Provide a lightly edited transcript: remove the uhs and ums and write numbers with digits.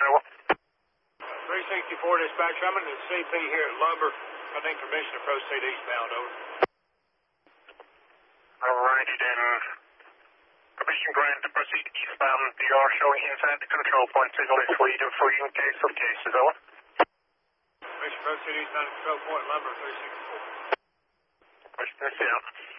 over. 364 dispatch, I'm in the CP here at Lumber. I think permission to proceed eastbound, over. Alrighty then. Permission granted to proceed eastbound. You are showing inside the control point. Signal is free and free in case of cases, over. Permission to proceed eastbound control point, Lumber, 364. Question is out.